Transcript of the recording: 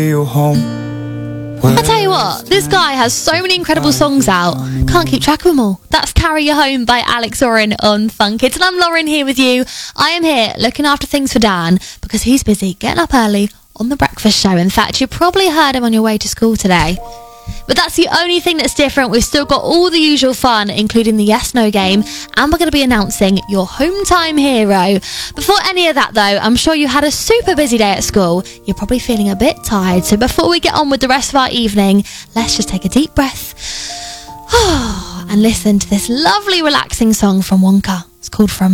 you home. I tell you what, this guy has so many incredible songs out. Can't keep track of them all. That's Carry You Home by Alex Oren on Fun Kids. And I'm Lauren here with you. I am here looking after things for Dan because he's busy getting up early on The Breakfast Show. In fact, you probably heard him on your way to school today. But that's the only thing that's different. We've still got all the usual fun, including the yes-no game, and we're going to be announcing your home time hero. Before any of that, though, I'm sure you had a super busy day at school. You're probably feeling a bit tired. So before we get on with the rest of our evening, let's just take a deep breath and listen to this lovely, relaxing song from Wonka. It's called From